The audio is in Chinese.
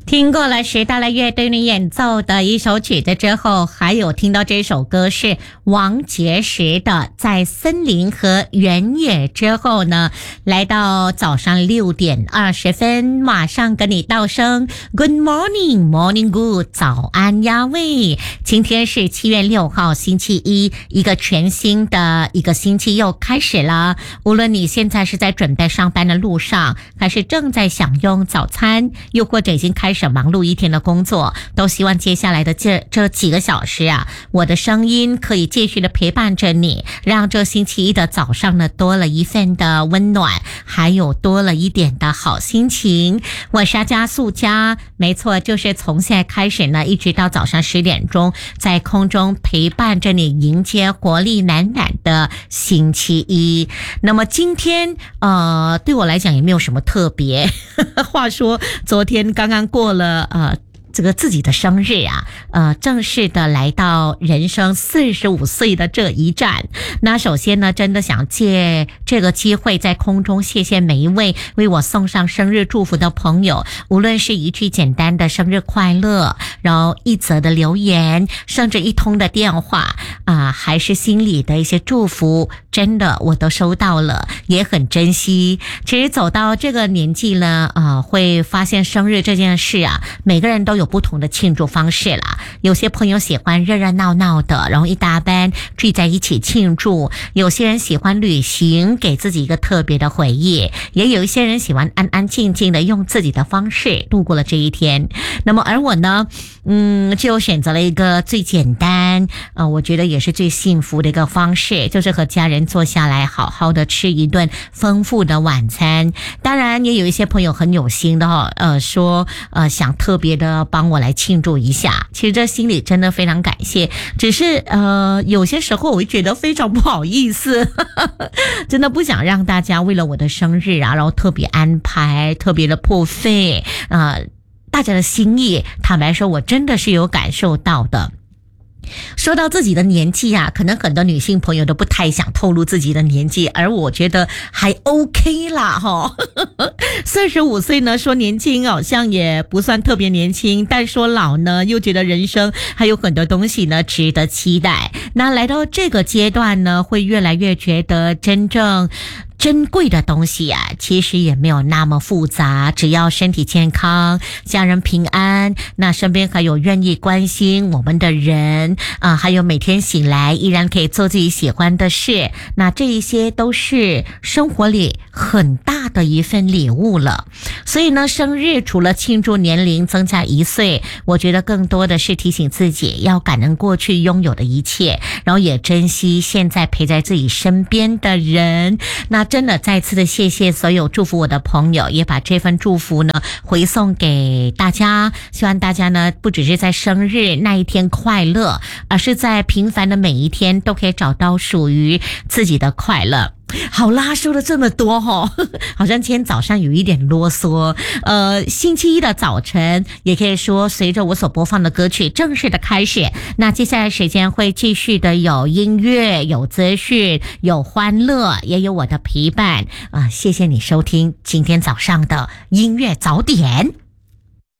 听过了时代了乐队里演奏的一首曲子之后，还有听到这首歌是王杰时的《在森林和原野》之后呢，来到早上6:20，马上跟你道声 Good morning, morning good， 早安呀喂！今天是7月6号星期一，一个全新的一个星期又开始了。无论你现在是在准备上班的路上，还是正在享用早餐，又或者已经开始忙碌一天的工作，都希望接下来的这几个小时啊，我的声音可以继续的陪伴着你，让这星期一的早上呢多了一份的温暖，还有多了一点的好心情。我是加素佳，没错，就是从现在开始呢，一直到早上10点钟，在空中陪伴着你，迎接活力满满的星期一。那么今天对我来讲也没有什么特别话说昨天刚刚过了这个自己的生日啊，正式的来到人生45岁的这一站。那首先呢，真的想借这个机会在空中谢谢每一位为我送上生日祝福的朋友，无论是一句简单的生日快乐，然后一则的留言，甚至一通的电话还是心里的一些祝福，真的我都收到了，也很珍惜。其实走到这个年纪呢，会发现生日这件事啊，每个人都有不同的庆祝方式啦。有些朋友喜欢热热闹闹的，然后一大班聚在一起庆祝；有些人喜欢旅行，给自己一个特别的回忆；也有一些人喜欢安安静静的用自己的方式度过了这一天。那么而我呢，就选择了一个最简单，我觉得也是最幸福的一个方式，就是和家人坐下来好好的吃一顿丰富的晚餐。当然也有一些朋友很有心的说想特别的帮我来庆祝一下，其实这心里真的非常感谢，只是有些时候我会觉得非常不好意思真的不想让大家为了我的生日然后特别安排，特别的破费大家的心意，坦白说我真的是有感受到的。说到自己的年纪可能很多女性朋友都不太想透露自己的年纪，而我觉得还 OK 啦45岁呢，说年轻好像也不算特别年轻，但说老呢，又觉得人生还有很多东西呢值得期待。那来到这个阶段呢，会越来越觉得真正珍贵的东西其实也没有那么复杂，只要身体健康，家人平安，那身边还有愿意关心我们的人还有每天醒来依然可以做自己喜欢的事，那这一些都是生活里很大的一份礼物了。所以呢，生日除了庆祝年龄增加1岁，我觉得更多的是提醒自己要感恩过去拥有的一切，然后也珍惜现在陪在自己身边的人。那真的再次的谢谢所有祝福我的朋友，也把这份祝福呢回送给大家，希望大家呢不只是在生日那一天快乐，而是在平凡的每一天都可以找到属于自己的快乐。好啦，说了这么多好像今天早上有一点啰嗦。星期一的早晨，也可以说随着我所播放的歌曲正式的开始。那接下来时间会继续的有音乐，有资讯，有欢乐，也有我的陪伴谢谢你收听今天早上的音乐早点。